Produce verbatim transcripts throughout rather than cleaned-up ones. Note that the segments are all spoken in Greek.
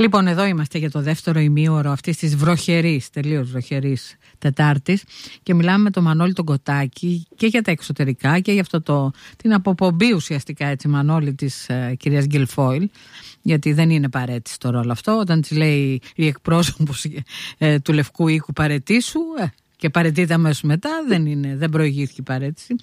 Λοιπόν, εδώ είμαστε για το δεύτερο ημίωρο αυτής της βροχερής, τελείως βροχερής Τετάρτης και μιλάμε με τον Μανώλη τον Κοτάκη και για τα εξωτερικά και για αυτό το, την αποπομπή ουσιαστικά, έτσι, Μανώλη, της ε, κυρίας Γκιλφόιλ, γιατί δεν είναι παρέτηση τώρα όλο αυτό. Όταν της λέει η εκπρόσωπος ε, του Λευκού Οίκου παρετήσου ε, και παρετείται αμέσως μετά, δεν, είναι, δεν προηγήθηκε η παρέτηση.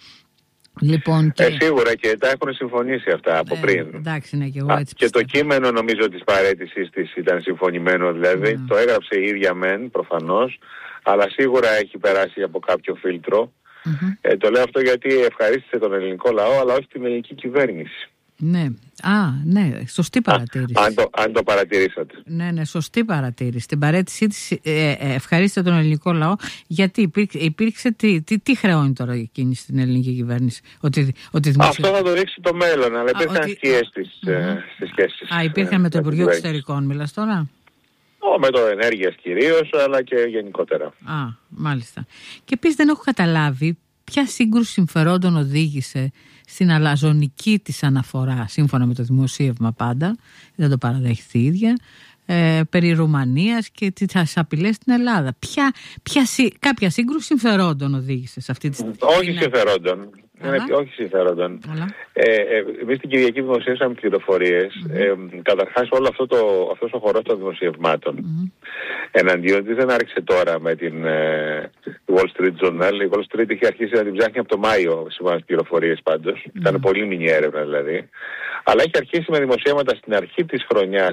Λοιπόν, και... Ε, σίγουρα και τα έχουν συμφωνήσει αυτά από ε, πριν. Εντάξει, ναι, και εγώ έτσι Α, και το κείμενο νομίζω της παραίτησης της ήταν συμφωνημένο, δηλαδή mm. το έγραψε η ίδια μεν προφανώς, αλλά σίγουρα έχει περάσει από κάποιο φίλτρο. Mm-hmm. Ε, το λέω αυτό γιατί ευχαρίστησε τον ελληνικό λαό, αλλά όχι την ελληνική κυβέρνηση. Ναι, α, ναι, σωστή παρατήρηση. Α, αν, το, αν το παρατηρήσατε. Ναι, ναι, σωστή παρατήρηση. Την παρέτησή της ε, ε, ευχαρίστησε τον ελληνικό λαό, γιατί υπήρξε, υπήρξε τι, τι, τι χρεώνει τώρα εκείνη στην ελληνική κυβέρνηση. Ότι, ότι δημοσιο... Αυτό θα το ρίξει το μέλλον, αλλά υπήρχαν ότι... σκιές στις, mm-hmm. ε, στις σχέσεις. Α, υπήρχαν ε, με το Υπουργείο Εξωτερικών, μιλάς τώρα. Ω, με το ενέργειας κυρίως, αλλά και γενικότερα. Α, μάλιστα. Και επίσης δεν έχω καταλάβει ποια σύγκρουση συμφερόντων οδήγησε στην αλαζονική της αναφορά, σύμφωνα με το δημοσίευμα πάντα, δεν το παραδέχεται η ίδια, ε, περί Ρουμανίας και τις απειλές στην Ελλάδα. Ποια, ποια, κάποια σύγκρουση συμφερόντων οδήγησε σε αυτή τη στιγμή? Όχι συμφερόντων. Είναι, όχι συμφέρονταν. Ε, ε, Εμείς την Κυριακή δημοσίευσαμε πληροφορίες. Mm-hmm. Ε, καταρχάς όλο αυτό το, αυτός ο χορός των δημοσιευμάτων mm-hmm. εναντίον της δεν άρχισε τώρα με την ε, Wall Street Journal. Η Wall Street είχε αρχίσει να την ψάχνει από το Μάιο, σύμφωνα με τις πληροφορίες πάντως. Mm-hmm. Ήταν πολύ μινι έρευνα δηλαδή. Αλλά έχει αρχίσει με δημοσιεύματα στην αρχή της χρονιάς,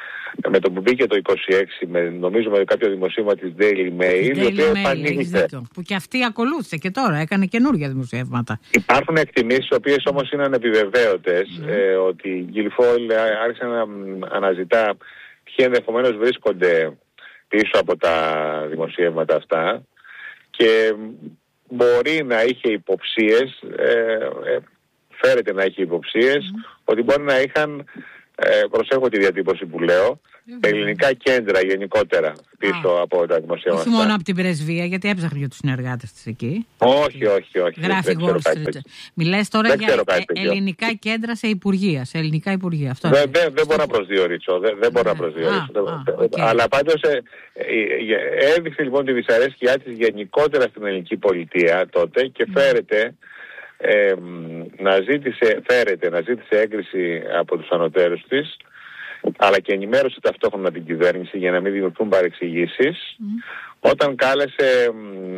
με το που μπήκε το είκοσι έξι, με, νομίζω με κάποιο δημοσίευμα της Daily Mail, η οποία επανήλθε. Που και αυτή ακολούθησε και τώρα, έκανε καινούργια δημοσιεύματα. Υπάρχουν εκτιμήσεις, οι οποίες όμως είναι ανεπιβεβαίωτες, mm. ε, ότι η Γκιλφόιλ άρχισε να αναζητά ποιοι ενδεχομένως βρίσκονται πίσω από τα δημοσιεύματα αυτά και μπορεί να είχε υποψίες, ε, ε, φέρεται να είχε υποψίες, mm. ότι μπορεί να είχαν... Ε, προσέχω τη διατύπωση που λέω, mm-hmm. ελληνικά κέντρα γενικότερα πίσω ah. από τα δημοσιεύματα. Όχι μόνο από την πρεσβεία, γιατί έψαχνε για τους συνεργάτες της εκεί. Όχι, όχι, όχι. Γράφει Wall Street. Μιλάς τώρα δεν για ε, ελληνικά τέτοιο. Κέντρα σε υπουργεία, σε ελληνικά υπουργεία. Αυτό δεν δε, δε μπορώ να προσδιορίσω. Δεν δε μπορώ να προσδιορίσω. Ah, ah, okay. Αλλά πάντως ε, ε, έδειξε λοιπόν τη δυσαρέσκειά της γενικότερα στην ελληνική πολιτεία τότε και mm. φέρεται Ε, να ζήτησε, φέρεται, να ζήτησε έγκριση από τους ανωτέρους της, αλλά και ενημέρωσε ταυτόχρονα την κυβέρνηση για να μην δημιουργούν παρεξηγήσεις, mm. όταν κάλεσε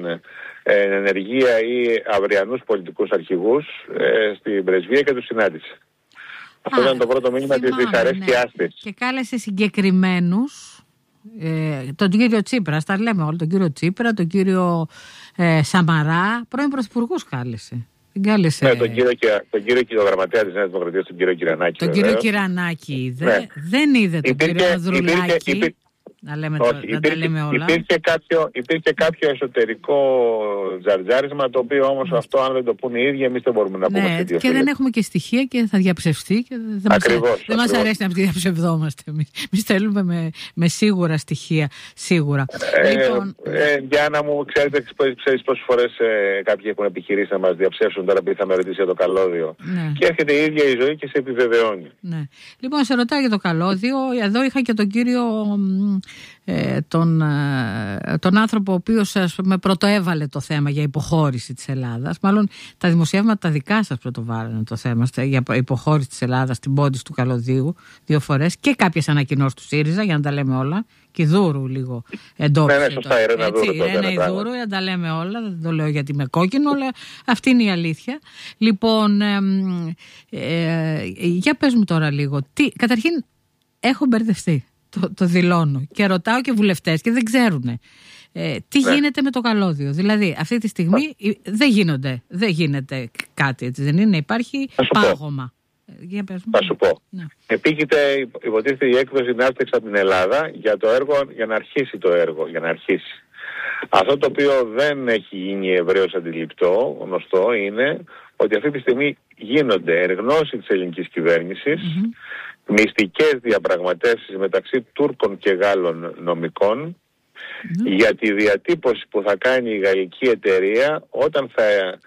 ε, ενεργεία ή αυριανούς πολιτικούς αρχηγούς ε, στην πρεσβεία και τους συνάντησε. Αυτό ήταν το πρώτο μήνυμα της δυσαρέσκειάς της. Και κάλεσε συγκεκριμένους, ε, τον κύριο Τσίπρα, τα λέμε όλοι, τον κύριο Τσίπρα, τον κύριο ε, Σαμαρά, πρώην πρωθυπουργούς κάλεσε. Κάλεσε... Ναι, τον κύριο, τον κύριο και τον γραμματέα της Νέας Δημοκρατίας, τον κύριο Κυρανάκη. Τον βεβαίως. Κύριο Κυρανάκη είδε. Ναι. Δεν είδε τον υπήρχε, κύριο Ανδρουλάκη. Υπήρχε, υπήρχε, να λέμε, όχι, το, υπήρχε, να τα λέμε όλα. Υπήρχε κάποιο, υπήρχε κάποιο εσωτερικό τζαρτζάρισμα, το οποίο όμως mm. αυτό, αν δεν το πούνε οι ίδιοι, εμείς δεν μπορούμε να πούμε. Ναι, και φίλες. Δεν έχουμε και στοιχεία και θα διαψευστεί. Και δεν ακριβώς, μας, δεν μας αρέσει να διαψευδόμαστε εμείς. Εμείς θέλουμε με, με σίγουρα στοιχεία. Σίγουρα. Ε, λοιπόν, ε, για να μου ξέρετε, ξέρεις πόσες φορές ε, κάποιοι έχουν επιχειρήσει να μας διαψεύσουν, τώρα που είχαμε ρωτήσει για το καλώδιο. Ναι. Και έρχεται η ίδια η ζωή και σε επιβεβαιώνει. Ναι. Λοιπόν, σε ρωτάω για το καλώδιο. Εδώ είχα και τον κύριο. Ε, τον, ε, τον άνθρωπο ο οποίος ας πούμε, πρωτοέβαλε το θέμα για υποχώρηση της Ελλάδας. Μάλλον τα δημοσιεύματα τα δικά σας πρωτοβάλανε το θέμα για υποχώρηση της Ελλάδας στην πόντιση του καλωδίου δύο φορές και κάποιες ανακοινώσεις του ΣΥΡΙΖΑ, για να τα λέμε όλα. Και Δούρου λίγο εντόπισε. Ναι, ναι, σωστά, η Ρένα Δούρου. Η Ρένα Δούρου, να τα λέμε όλα. Δεν το λέω γιατί είμαι κόκκινο, αλλά αυτή είναι η αλήθεια. Λοιπόν, ε, ε, για πες μου τώρα λίγο. Τι, καταρχήν, έχω μπερδευτεί. Το, το δηλώνω και ρωτάω και βουλευτές και δεν ξέρουν ε, τι ναι. γίνεται με το καλώδιο. Δηλαδή αυτή τη στιγμή ε, δεν γίνονται, δεν γίνεται κάτι, έτσι δεν είναι, υπάρχει πάγωμα. Για πες μου. Θα σου πω. Ναι. Επίκειται, υποτίθεται η έκδοση Ναύτεξ από την Ελλάδα για το έργο, για να αρχίσει το έργο, για να αρχίσει. Αυτό το οποίο δεν έχει γίνει ευρέως αντιληπτό, γνωστό, είναι ότι αυτή τη στιγμή γίνονται εν γνώση της ελληνικής κυβέρνησης mm-hmm. μυστικές διαπραγματεύσεις μεταξύ Τούρκων και Γάλλων νομικών mm-hmm. για τη διατύπωση που θα κάνει η γαλλική εταιρεία όταν θα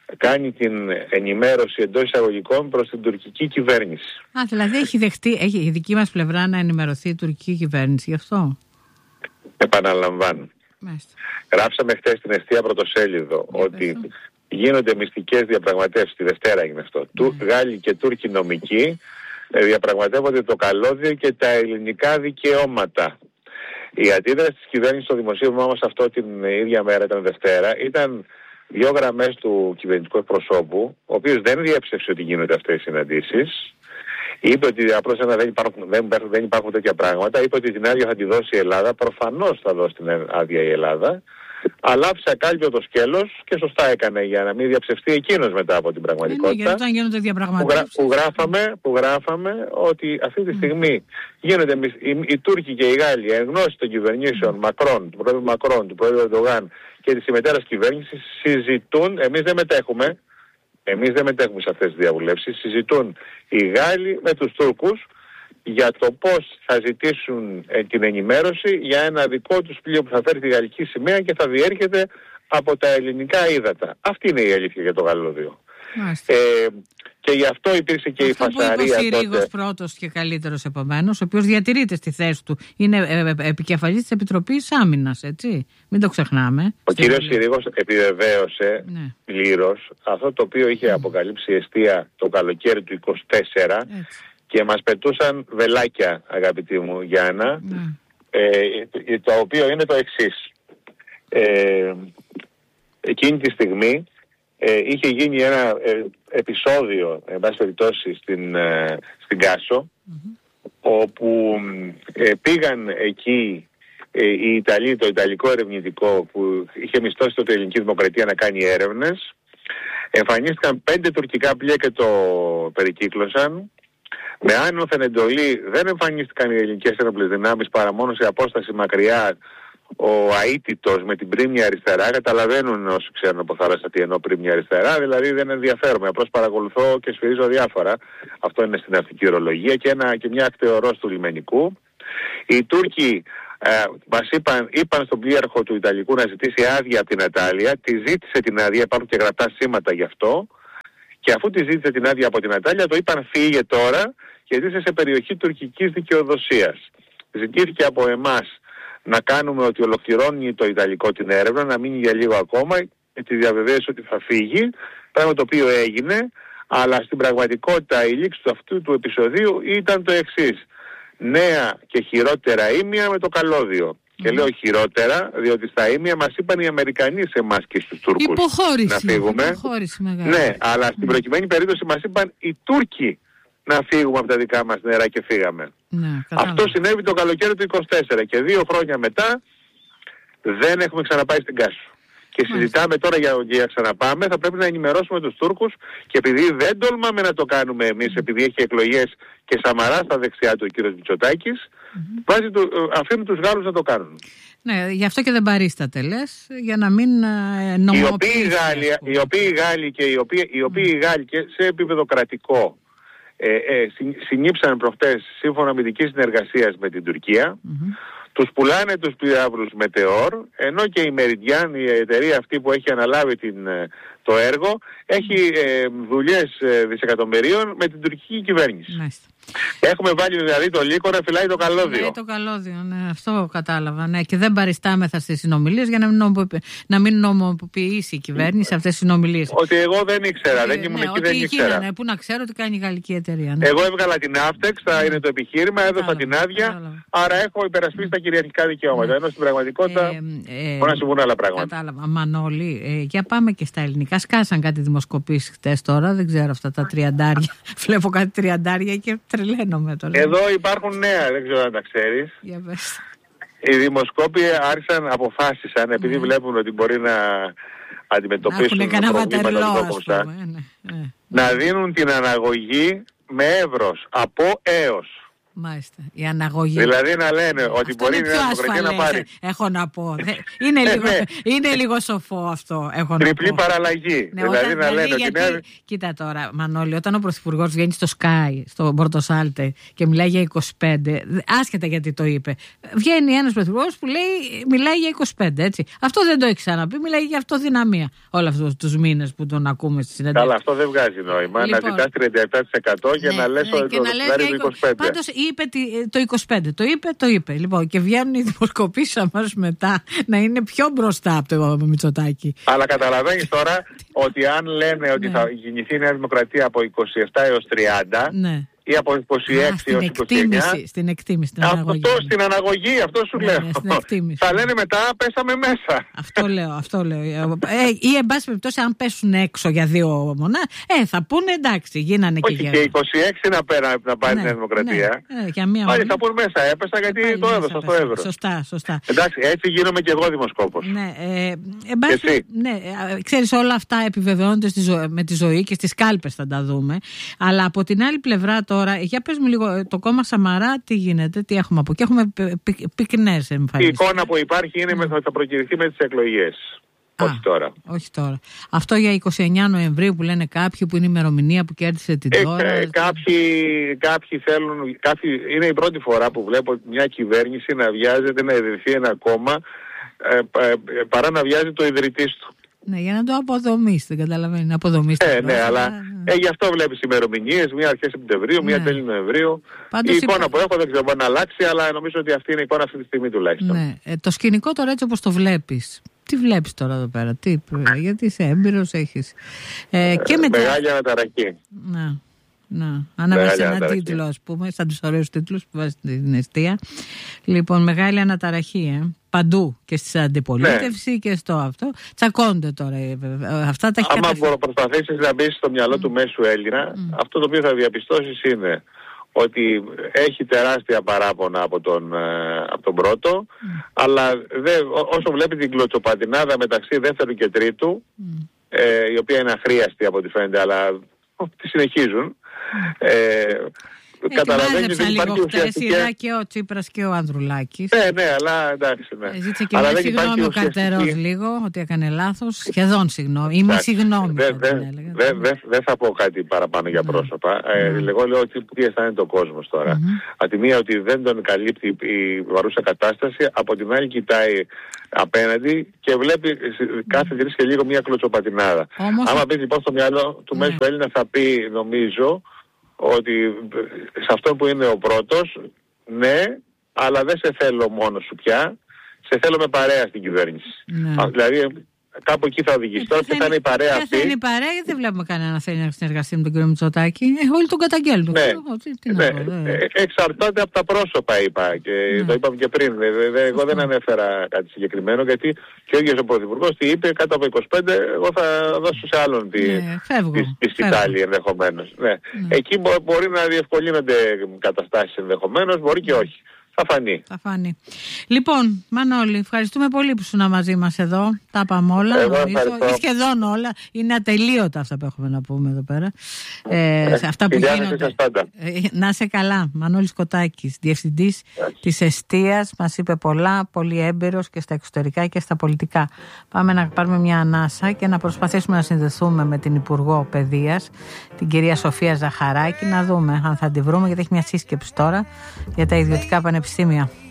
κάνει την ενημέρωση εντός εισαγωγικών προς την τουρκική κυβέρνηση. Α, δηλαδή έχει δεχτεί, έχει η δική μας πλευρά να ενημερωθεί η τουρκική κυβέρνηση γι' αυτό. Επαναλαμβάνω. Μάλιστα. Γράψαμε χτες στην Εστία πρωτοσέλιδο για ότι πέσω. γίνονται μυστικές διαπραγματεύσεις, τη Δευτέρα έγινε αυτό. Ναι. Του, Γάλλοι και Τούρκοι νομικοί διαπραγματεύονται το καλώδιο και τα ελληνικά δικαιώματα. Η αντίδραση της κυβέρνησης στο δημοσίευμα όμως αυτό την ίδια μέρα, ήταν Δευτέρα, ήταν δύο γραμμές του κυβερνητικού εκπροσώπου, ο οποίος δεν διέψευσε ότι γίνονται αυτές οι συναντήσεις. Είπε ότι απλώς δεν υπάρχουν, δεν, δεν υπάρχουν τέτοια πράγματα. Είπε ότι την άδεια θα τη δώσει η Ελλάδα. Προφανώς θα δώσει την άδεια η Ελλάδα. Αλλά άφησε ακάλυπτο το σκέλος και σωστά έκανε για να μην διαψευστεί εκείνος μετά από την πραγματικότητα. Είναι, γιατί όταν γίνονται διαπραγματεύσεις. Που, γρα, που, γράφαμε, που γράφαμε ότι αυτή τη στιγμή mm. γίνονται οι, οι Τούρκοι και οι Γάλλοι εν γνώση των κυβερνήσεων mm. Μακρόν, του πρόεδρου Μακρόν, του πρόεδρου Ερντογάν και της συμμετέρας κυβέρνησης συζητούν, εμείς δεν μετέχουμε. Εμείς δεν μετέχουμε σε αυτές τις διαβουλεύσεις. Συζητούν οι Γάλλοι με τους Τούρκους για το πώς θα ζητήσουν ε, την ενημέρωση για ένα δικό τους πλοίο που θα φέρει τη γαλλική σημαία και θα διέρχεται από τα ελληνικά ύδατα. Αυτή είναι η αλήθεια για το καλώδιο. Ε, και γι' αυτό υπήρξε και αυτό η φασαρία τότε. Ο Συρίγος πρώτος και καλύτερος επομένως, ο οποίος διατηρείται στη θέση του, είναι ε, ε, επικεφαλής της Επιτροπής Άμυνας, έτσι. Μην το ξεχνάμε. Ο κύριος Συρίγος επιβεβαίωσε ναι. πλήρως αυτό το οποίο είχε mm. αποκαλύψει η Εστία το καλοκαίρι του είκοσι τέσσερα έτσι. Και μας πετούσαν βελάκια, αγαπητή μου Γιάννα, mm. ε, το οποίο είναι το εξής. Ε, εκείνη τη στιγμή Ε, είχε γίνει ένα ε, επεισόδιο, εν πάση περιπτώσει, στην, ε, στην Κάσο, mm-hmm. όπου ε, πήγαν εκεί ε, οι Ιταλοί, το Ιταλικό ερευνητικό που είχε μισθώσει τότε η Ελληνική Δημοκρατία να κάνει έρευνες. Εμφανίστηκαν πέντε τουρκικά πλοία και το περικύκλωσαν. Με άνωθεν εντολή δεν εμφανίστηκαν οι ελληνικές ένοπλες δυνάμεις παρά μόνο σε απόσταση μακριά. Ο αίτητος με την πρίμνια αριστερά, καταλαβαίνουν όσοι ξέρουν από θάλασσα τι εννοώ πρίμνια αριστερά, δηλαδή δεν ενδιαφέρομαι, απλώς παρακολουθώ και σφυρίζω διάφορα. Αυτό είναι στην ναυτική ορολογία και, ένα, και μια ακτεωρός του λιμενικού. Οι Τούρκοι ε, μας είπαν, είπαν στον πλοίαρχο του Ιταλικού να ζητήσει άδεια από την Ατάλεια, τη ζήτησε την άδεια, υπάρχουν και γραπτά σήματα γι' αυτό, και αφού τη ζήτησε την άδεια από την Ατάλεια, το είπαν φύγε τώρα και ζήτησε σε περιοχή τουρκικής δικαιοδοσίας. Ζητήθηκε από εμάς να κάνουμε ότι ολοκληρώνει το Ιταλικό την έρευνα, να μείνει για λίγο ακόμα και τη διαβεβαίωσε ότι θα φύγει, πράγμα το οποίο έγινε, αλλά στην πραγματικότητα η λήξη του αυτού του επεισοδίου ήταν το εξής. Νέα και χειρότερα ήμια με το καλώδιο. Mm. Και λέω χειρότερα, διότι στα ήμια μας είπαν οι Αμερικανοί σε εμάς και στους Τούρκους υποχώρηση, να φύγουμε. Υποχώρηση μεγάλη. Ναι, αλλά στην προκειμένη περίπτωση μας είπαν οι Τούρκοι να φύγουμε από τα δικά μας νερά και φύγαμε. Ναι, αυτό συνέβη το καλοκαίρι του είκοσι τέσσερα και δύο χρόνια μετά δεν έχουμε ξαναπάει στην Κάσο. Και Μάλιστα. συζητάμε τώρα για, για ξαναπάμε, θα πρέπει να ενημερώσουμε τους Τούρκους και επειδή δεν τολμάμε να το κάνουμε εμείς, mm. επειδή έχει εκλογές και Σαμαρά στα δεξιά του ο κύριος Μητσοτάκης, mm-hmm. βάζει το, αφήνουν τους Γάλλους να το κάνουν. Ναι, γι' αυτό και δεν παρίσταται, λες, για να μην ε, νομιμοποιήσει. Οι οποίοι Γάλλοι, οι οποίοι Γάλλοι και οι οποίοι, οι οποίοι mm. Γάλλοι και σε επίπεδο κρατικό Ε, ε, συνήψαν προχτές σύμφωνα με δική συνεργασία με την Τουρκία, mm-hmm. τους πουλάνε τους πυράβλους Μετεώρ, ενώ και η Meridian, η εταιρεία αυτή που έχει αναλάβει την, το έργο, έχει ε, δουλειές ε, δισεκατομμυρίων με την τουρκική κυβέρνηση. Μάλιστα. Έχουμε βάλει δηλαδή το λύκο να φυλάει το καλώδιο. Ναι, το καλώδιο, ναι, αυτό κατάλαβα. Ναι. Και δεν παριστάμεθα στις συνομιλίες για να μην, νομοποιη... να μην νομοποιήσει η κυβέρνηση αυτές τις συνομιλίες. Ότι εγώ δεν ήξερα, ε, δεν ήμουν ναι, εκεί, δεν ήξερα. Ναι, πού να ξέρω τι κάνει η γαλλική εταιρεία. Ναι. Εγώ έβγαλα την Αύτεξ, θα είναι το επιχείρημα, έδωσα την άδεια, κατάλαβα. Άρα έχω υπερασπίσει τα κυριαρχικά δικαιώματα. Ναι. Ενώ στην πραγματικότητα ε, ε, μπορεί να συμβούν άλλα πράγματα. Κατάλαβα. Μανώλη, ε, για πάμε και στα ελληνικά. Σκάσαν κάτι δημοσκοπήσεις χτες τώρα, δεν ξέρω αυτά τα τριαντάρια. Βλέπω κάτι τριαντάρια και τρελαίνομαι τώρα. Εδώ υπάρχουν νέα, δεν ξέρω αν τα ξέρεις. Για πες. Οι δημοσκόποι άρχισαν, αποφάσισαν, επειδή mm. βλέπουν ότι μπορεί να αντιμετωπίσουν να προβλήματα λιγόκομψα, ναι, ναι, ναι. να δίνουν την αναγωγή με εύρος, από έως. Μάλιστα. Η αναγωγή. Δηλαδή να λένε ότι αυτό μπορεί η Νέα Δημοκρατία να πάρει. Έχω να πω. Είναι, λίγο, ναι. είναι λίγο σοφό αυτό. Έχω Τριπλή να πω. παραλλαγή. Ναι, δηλαδή όταν, να λένε γιατί, ότι είναι... Κοίτα τώρα, Μανώλη, όταν ο Πρωθυπουργός βγαίνει στο Sky, στο Πορτοσάλτε και μιλάει για είκοσι πέντε, άσχετα γιατί το είπε, βγαίνει ένας Πρωθυπουργός που λέει, μιλάει για είκοσι πέντε, έτσι. Αυτό δεν το έχει ξαναπεί, μιλάει για αυτοδυναμία όλα αυτούς τους μήνες που τον ακούμε στη συνέντευξη. Καλά, αυτό δεν βγάζει νόημα. Λοιπόν, να ζητάς τριάντα επτά τοις εκατό για ναι, να λες ναι, ότι το δολάριο είναι είκοσι πέντε. Πάντως είπε το είκοσι πέντε. Το είπε, το είπε. Λοιπόν, και βγαίνουν οι δημοσκοπήσεις αμέσως μετά να είναι πιο μπροστά από το Μητσοτάκη. Αλλά καταλαβαίνεις τώρα ότι αν λένε ότι ναι. θα γεννηθεί η Νέα Δημοκρατία από είκοσι επτά έως τριάντα ναι. ή από είκοσι έξι έως είκοσι εννιά. Στην εκτίμηση, στην αναγωγή. Αυτό στην αναγωγή, αυτό σου ναι, λέω. Θα λένε μετά πέσαμε μέσα. Αυτό λέω, αυτό λέω. Ε, ή εν πάση περιπτώσει, αν πέσουν έξω για δύο μονά, ε, θα πούνε εντάξει, γίνανε όχι, και για. Και είκοσι έξι να, πέρα, να πάρει ναι, η Νέα Δημοκρατία. Ναι, ναι, μία Πάλι θα πούνε μέσα, έπεσα γιατί το έδωσα στο ευρώ. Σωστά, σωστά. Εντάξει, έτσι γίνομαι και εγώ δημοσκόπος. Ναι, ε, εν πάση, ναι, ξέρεις, όλα αυτά επιβεβαιώνονται στη ζω... με τη ζωή και στις κάλπες θα τα δούμε. Αλλά από την άλλη πλευρά τώρα, για πες μου λίγο, το κόμμα Σαμαρά τι γίνεται, τι έχουμε από εκεί, έχουμε πυ, πυκνές εμφανίσεις. Η εικόνα που υπάρχει είναι ότι θα προκηρυχθεί με τις εκλογές. Α, όχι τώρα. Όχι τώρα. Αυτό για είκοσι εννέα Νοεμβρίου που λένε κάποιοι, που είναι η ημερομηνία που κέρδισε την ε, τώρα. Ε, κάποιοι, κάποιοι θέλουν, κάποιοι, είναι η πρώτη φορά που βλέπω μια κυβέρνηση να βιάζεται να ιδρυθεί ένα κόμμα ε, ε, ε, παρά να βιάζει το ιδρυτής του. Ναι, για να το αποδομήσει, δεν καταλαβαίνει. Αποδομήσει. Ε, ναι, αλλά ε, γι' αυτό βλέπεις ημερομηνίες, μία αρχές Σεπτεμβρίου, μία ναι. τέλη Νοεμβρίου. Πάντως η εικόνα υπά... που έχω δεν ξέρω μπορεί να αλλάξει, αλλά νομίζω ότι αυτή είναι η εικόνα αυτή τη στιγμή τουλάχιστον. Ναι. Ε, το σκηνικό τώρα έτσι όπως το βλέπεις. Τι βλέπεις τώρα εδώ πέρα, τι, γιατί είσαι έμπειρος, έχεις. Ε, ε, και μετά... Μεγάλη αναταραχή. Ναι. Να, αναβάσει ένα τίτλο, ας πούμε, σαν τους ωραίους τίτλους που βάζει την αιστεία. Λοιπόν, μεγάλη αναταραχή, ε. Παντού και στη αντιπολίτευση ναι. και στο αυτό. Τσακώνται τώρα. Αυτά τα έχει άμα καταφέρει. προσπαθήσεις να μπεις στο μυαλό mm. του μέσου Έλληνα, mm. αυτό το οποίο θα διαπιστώσεις είναι ότι έχει τεράστια παράπονα από τον, από τον πρώτο, mm. αλλά δε, ό, όσο βλέπει την κλωτσοπατινάδα μεταξύ δεύτερου και τρίτου, mm. ε, η οποία είναι αχρίαστη από ό,τι φαίνεται, αλλά τη συνεχίζουν. Ε, Ε, καταλαβαίνεις ότι υπάρχει ουσιαστικά και ο Τσίπρας και ο Ανδρουλάκης. Ναι, ναι, αλλά εντάξει. Ναι. Ε, ζήτησε και μια συγγνώμη ο Καρτερός λίγο ότι έκανε λάθος. Σχεδόν συγγνώμη. Ή μη συγγνώμη. Δεν δε, δε, δε, δε θα πω κάτι παραπάνω για πρόσωπα. Mm. Ε, εγώ λέω ότι τι αισθάνεται ο κόσμος τώρα. Mm-hmm. Από τη μία ότι δεν τον καλύπτει η παρούσα κατάσταση, από την άλλη κοιτάει απέναντι και βλέπει κάθε τρεις και λίγο μια κλωτσοπατινάδα. Όμως... Άμα πει λοιπόν στο μυαλό του ναι. μέσου Έλληνα θα πει νομίζω ότι σε αυτό που είναι ο πρώτος, ναι, αλλά δεν σε θέλω μόνο σου πια, σε θέλω με παρέα στην κυβέρνηση. Ναι. Α, δηλαδή κάπου εκεί θα οδηγήσει τώρα και θα είναι η παρέα αυτή. Θα είναι η παρέα γιατί δεν βλέπουμε κανένα να θέλει να συνεργαστεί με τον κύριο Μητσοτάκη. Ε, όλοι τον καταγγέλνουν. Ναι, τι, τι ναι. Να, ε, εξαρτάται από τα πρόσωπα είπα και ναι. το είπαμε και πριν. Δε, δε, εγώ δεν ανέφερα κάτι συγκεκριμένο γιατί και ο ίδιος ο Πρωθυπουργός τι είπε κάτω από είκοσι πέντε εγώ θα δώσω σε άλλον τη, ναι, φεύγω, τη σκητάλη ενδεχομένως. Ναι. Ναι. Εκεί μπο, μπορεί να διευκολύνονται καταστάσεις ενδεχομένως, μπορεί και όχι. Θα φανεί. Θα φανεί. Λοιπόν, Μανώλη, ευχαριστούμε πολύ που ήσουν μαζί μας εδώ. Τα είπαμε όλα. Εγώ σχεδόν όλα. Είναι ατελείωτα αυτά που έχουμε να πούμε εδώ πέρα. Ε, ε, αυτά που γίνονται. Ε, να είσαι καλά. Μανώλης Κοτάκης, διευθυντής της Εστίας. Μας είπε πολλά, πολύ έμπειρος και στα εξωτερικά και στα πολιτικά. Πάμε να πάρουμε μια ανάσα και να προσπαθήσουμε να συνδεθούμε με την Υπουργό Παιδείας, την κυρία Σοφία Ζαχαράκη, να δούμε αν θα τη βρούμε, γιατί έχει μια σύσκεψη τώρα για τα ιδιωτικά πανεπιστήμια.